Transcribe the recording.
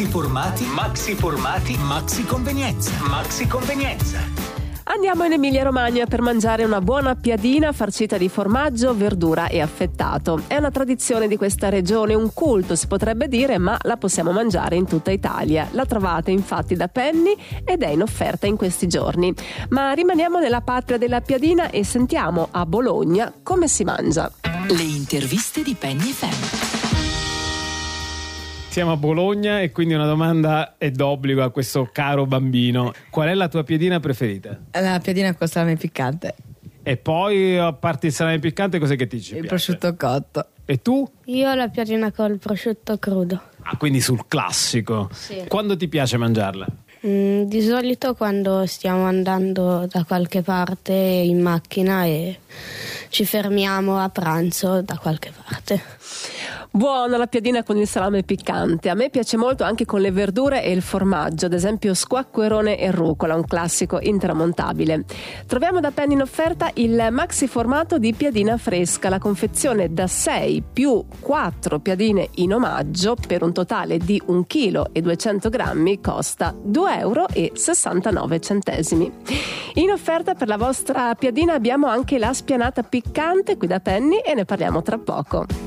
Maxi formati, maxi convenienza. Andiamo in Emilia-Romagna per mangiare una buona piadina farcita di formaggio, verdura e affettato. È una tradizione di questa regione, un culto si potrebbe dire, ma la possiamo mangiare in tutta Italia. La trovate infatti da Penny ed è in offerta in questi giorni. Ma rimaniamo nella patria della piadina e sentiamo a Bologna come si mangia. Le interviste di Penny FM. Siamo a Bologna e quindi una domanda è d'obbligo a questo caro bambino. Qual è la tua piadina preferita? La piadina con salame piccante. E poi, a parte il salame piccante, cos'è che ti piace? Il prosciutto cotto. E tu? Io la piadina col prosciutto crudo. Ah, quindi sul classico. Sì. Quando ti piace mangiarla? Di solito quando stiamo andando da qualche parte in macchina e ci fermiamo a pranzo da qualche parte. Buona la piadina con il salame piccante. A me piace molto anche con le verdure e il formaggio, ad esempio squacquerone e rucola, un classico intramontabile. Troviamo da Penny in offerta il maxi formato di piadina fresca, la confezione da 6 più 4 piadine in omaggio per un totale di 1,2 kg costa €2,69. In offerta per la vostra piadina abbiamo anche la spianata piccante qui da Penny e ne parliamo tra poco.